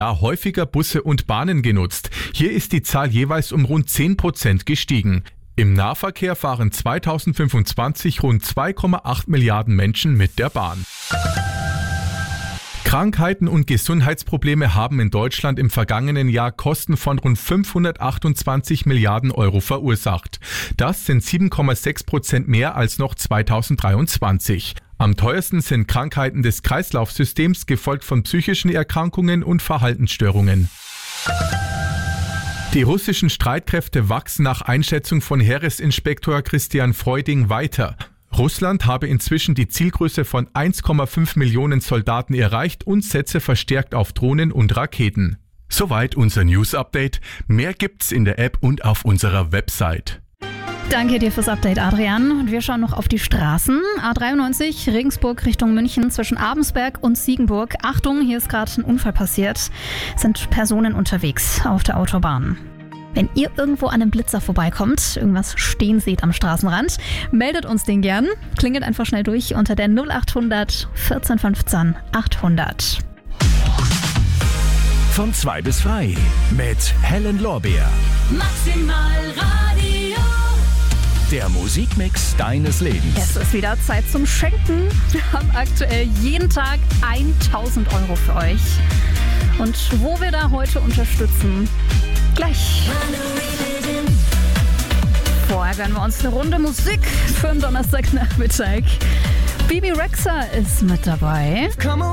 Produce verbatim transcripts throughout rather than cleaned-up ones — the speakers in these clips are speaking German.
Jahr häufiger Busse und Bahnen genutzt. Hier ist die Zahl jeweils um rund zehn Prozent gestiegen. Im Nahverkehr fahren zweitausendfünfundzwanzig rund zwei Komma acht Milliarden Menschen mit der Bahn. Krankheiten und Gesundheitsprobleme haben in Deutschland im vergangenen Jahr Kosten von rund fünfhundertachtundzwanzig Milliarden Euro verursacht. Das sind sieben Komma sechs Prozent mehr als noch zweitausenddreiundzwanzig. Am teuersten sind Krankheiten des Kreislaufsystems, gefolgt von psychischen Erkrankungen und Verhaltensstörungen. Die russischen Streitkräfte wachsen nach Einschätzung von Heeresinspektor Christian Freuding weiter. Russland habe inzwischen die Zielgröße von eins Komma fünf Millionen Soldaten erreicht und setze verstärkt auf Drohnen und Raketen. Soweit unser News-Update. Mehr gibt's in der App und auf unserer Website. Danke dir fürs Update, Adrian. Und wir schauen noch auf die Straßen. A dreiundneunzig, Regensburg Richtung München zwischen Abensberg und Siegenburg. Achtung, hier ist gerade ein Unfall passiert. Es sind Personen unterwegs auf der Autobahn. Wenn ihr irgendwo an einem Blitzer vorbeikommt, irgendwas stehen seht am Straßenrand, meldet uns den gern. Klingelt einfach schnell durch unter der null achthundert vierzehn fünfzehn achthundert. Von zwei bis drei mit Helen Lorbeer. Maximal Radio. Der Musikmix deines Lebens. Es ist wieder Zeit zum Schenken. Wir haben aktuell jeden Tag tausend Euro für euch. Und wo wir da heute unterstützen, gleich. Vorher gönnen wir uns eine Runde Musik für einen Donnerstagnachmittag. Bibi Rexha ist mit dabei.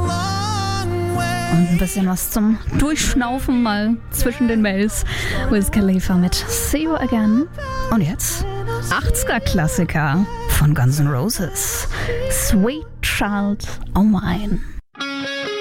Und ein bisschen was zum Durchschnaufen mal zwischen den Mails. Wiz Khalifa mit See You Again. Und jetzt achtziger-Klassiker von Guns N' Roses. Sweet Child O' Mine.